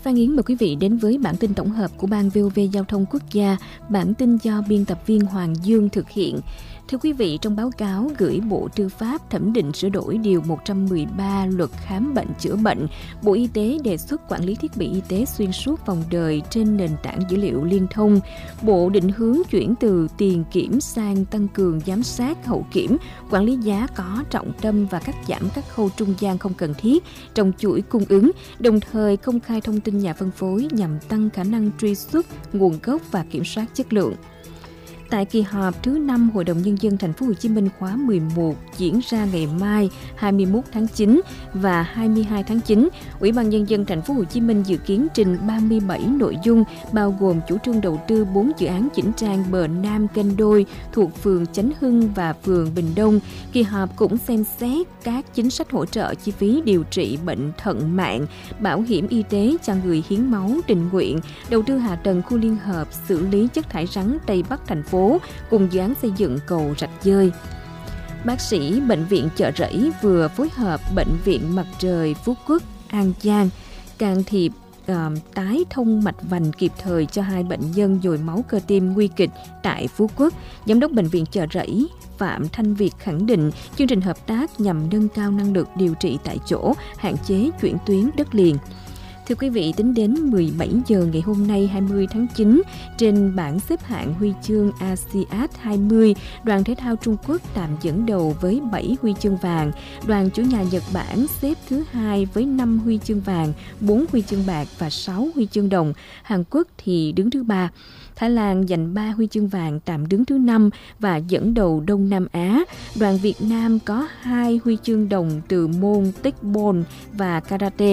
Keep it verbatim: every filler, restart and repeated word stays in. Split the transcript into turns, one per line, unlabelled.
Phan Yến mời quý vị đến với bản tin tổng hợp của Ban vê o vê Giao thông Quốc gia, bản tin do biên tập viên Hoàng Dương thực hiện. Thưa quý vị, trong báo cáo gửi Bộ Tư pháp thẩm định sửa đổi Điều một trăm mười ba Luật Khám bệnh chữa bệnh, Bộ Y tế đề xuất quản lý thiết bị y tế xuyên suốt vòng đời trên nền tảng dữ liệu liên thông. Bộ định hướng chuyển từ tiền kiểm sang tăng cường giám sát hậu kiểm, quản lý giá có trọng tâm và cắt giảm các khâu trung gian không cần thiết trong chuỗi cung ứng, đồng thời công khai thông tin nhà phân phối nhằm tăng khả năng truy xuất nguồn gốc và kiểm soát chất lượng. Tại kỳ họp thứ năm Hội đồng Nhân dân Thành phố Hồ Chí Minh khóa mười một diễn ra ngày mai hai mươi mốt tháng chín và hai mươi hai tháng chín, Ủy ban Nhân dân Thành phố Hồ Chí Minh dự kiến trình ba mươi bảy nội dung bao gồm chủ trương đầu tư bốn dự án chỉnh trang bờ Nam kênh Đôi thuộc phường Chánh Hưng và phường Bình Đông. Kỳ họp cũng xem xét các chính sách hỗ trợ chi phí điều trị bệnh thận mạng, bảo hiểm y tế cho người hiến máu tình nguyện, đầu tư hạ tầng khu liên hợp xử lý chất thải rắn Tây Bắc thành phố cùng dự án xây dựng cầu Rạch Dơi. Bác sĩ Bệnh viện Chợ Rẫy vừa phối hợp Bệnh viện Mặt trời Phú Quốc, An Giang can thiệp uh, tái thông mạch vành kịp thời cho hai bệnh nhân nhồi máu cơ tim nguy kịch tại Phú Quốc. Giám đốc Bệnh viện Chợ Rẫy Phạm Thanh Việt khẳng định chương trình hợp tác nhằm nâng cao năng lực điều trị tại chỗ, hạn chế chuyển tuyến đất liền. Thưa quý vị, tính đến mười bảy giờ ngày hôm nay hai mươi tháng chín, trên bảng xếp hạng huy chương a si át hai mươi, đoàn thể thao Trung Quốc tạm dẫn đầu với bảy huy chương vàng. Đoàn chủ nhà Nhật Bản xếp thứ hai với năm huy chương vàng, bốn huy chương bạc và sáu huy chương đồng. Hàn Quốc thì đứng thứ ba. Thái Lan giành ba huy chương vàng, tạm đứng thứ năm và dẫn đầu Đông Nam Á. Đoàn Việt Nam có hai huy chương đồng từ môn Techball và Karate.